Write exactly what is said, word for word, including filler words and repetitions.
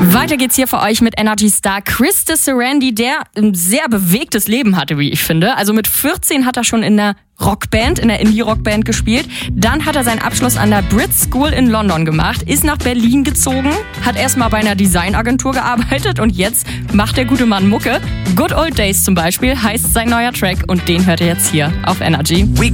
Weiter geht's hier für euch mit Energy-Star Chris Sarandon, der ein sehr bewegtes Leben hatte, wie ich finde. Also mit vierzehn hat er schon in der Rockband, in der Indie-Rockband gespielt. Dann hat er seinen Abschluss an der Brit School in London gemacht, ist nach Berlin gezogen, hat erstmal bei einer Designagentur gearbeitet und jetzt macht der gute Mann Mucke. Good Old Days zum Beispiel heißt sein neuer Track und den hört ihr jetzt hier auf Energy.